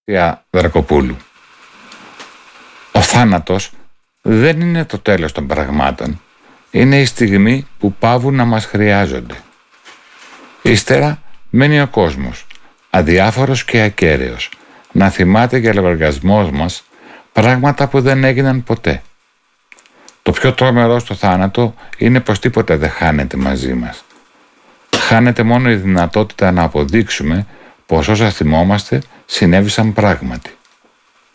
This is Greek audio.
Δρακοπούλου. Ο θάνατος δεν είναι το τέλος των πραγμάτων. Είναι η στιγμή που παύουν να μας χρειάζονται. Ύστερα μένει ο κόσμος, αδιάφορος και ακέραιος, να θυμάται για λογαριασμό μας πράγματα που δεν έγιναν ποτέ. Το πιο τρομερό στο θάνατο είναι πως τίποτε δεν χάνεται μαζί μας. Χάνεται μόνο η δυνατότητα να αποδείξουμε πως όσα θυμόμαστε συνέβησαν πράγματι.